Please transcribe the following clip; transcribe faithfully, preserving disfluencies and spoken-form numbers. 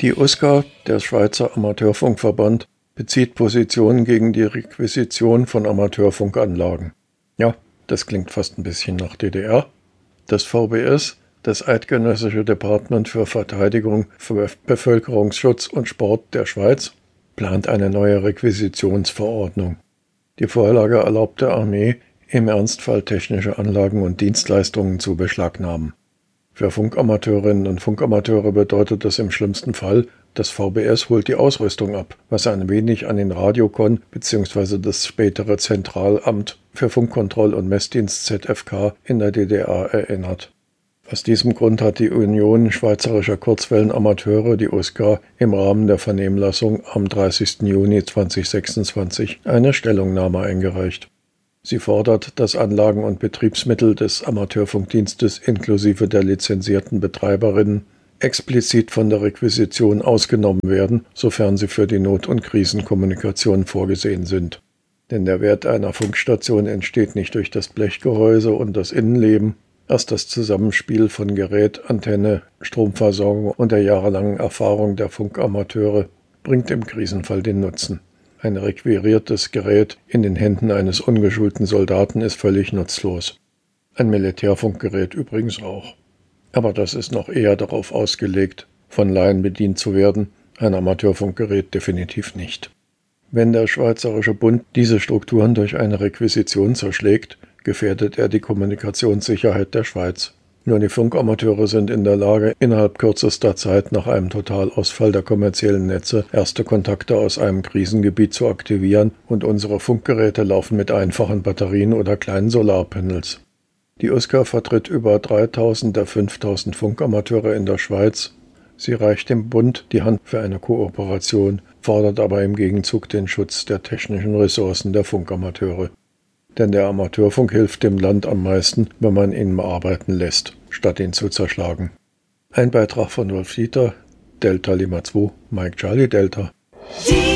Die U S K A, der Schweizer Amateurfunkverband, bezieht Position gegen die Requisition von Amateurfunkanlagen. Ja, das klingt fast ein bisschen nach D D R. Das V B S, das Eidgenössische Departement für Verteidigung, für Bevölkerungsschutz und Sport der Schweiz, plant eine neue Requisitionsverordnung. Die Vorlage erlaubt der Armee, im Ernstfall technische Anlagen und Dienstleistungen zu beschlagnahmen. Für Funkamateurinnen und Funkamateure bedeutet das im schlimmsten Fall, das V B S holt die Ausrüstung ab, was ein wenig an den Radiokon bzw. das spätere Zentralamt für Funkkontroll- und Messdienst Z F K in der D D R erinnert. Aus diesem Grund hat die Union Schweizerischer Kurzwellenamateure, die U S K A, im Rahmen der Vernehmlassung am dreißigsten Juni zweitausendsechsundzwanzig eine Stellungnahme eingereicht. Sie fordert, dass Anlagen und Betriebsmittel des Amateurfunkdienstes inklusive der lizenzierten Betreiberinnen explizit von der Requisition ausgenommen werden, sofern sie für die Not- und Krisenkommunikation vorgesehen sind. Denn der Wert einer Funkstation entsteht nicht durch das Blechgehäuse und das Innenleben. Erst das Zusammenspiel von Gerät, Antenne, Stromversorgung und der jahrelangen Erfahrung der Funkamateure bringt im Krisenfall den Nutzen. Ein requiriertes Gerät in den Händen eines ungeschulten Soldaten ist völlig nutzlos. Ein Militärfunkgerät übrigens auch. Aber das ist noch eher darauf ausgelegt, von Laien bedient zu werden, ein Amateurfunkgerät definitiv nicht. Wenn der Schweizerische Bund diese Strukturen durch eine Requisition zerschlägt, gefährdet er die Kommunikationssicherheit der Schweiz. Nur die Funkamateure sind in der Lage, innerhalb kürzester Zeit nach einem Totalausfall der kommerziellen Netze erste Kontakte aus einem Krisengebiet zu aktivieren, und unsere Funkgeräte laufen mit einfachen Batterien oder kleinen Solarpanels. Die U S K A vertritt über dreitausend der fünftausend Funkamateure in der Schweiz. Sie reicht dem Bund die Hand für eine Kooperation, fordert aber im Gegenzug den Schutz der technischen Ressourcen der Funkamateure. Denn der Amateurfunk hilft dem Land am meisten, wenn man ihn arbeiten lässt, statt ihn zu zerschlagen. Ein Beitrag von Wolf Dieter, Delta Lima zwei, Mike Charlie Delta.